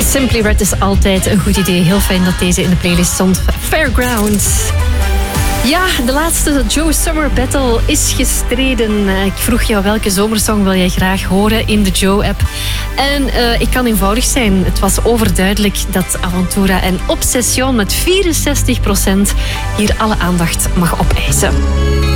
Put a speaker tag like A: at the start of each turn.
A: Simply Red is altijd een goed idee. Heel fijn dat deze in de playlist stond. Fairgrounds. Ja, de laatste Joe Summer Battle is gestreden. Ik vroeg jou welke zomersong wil jij graag horen in de Joe-app. En ik kan eenvoudig zijn. Het was overduidelijk dat Aventura en Obsession met 64% hier alle aandacht mag opeisen.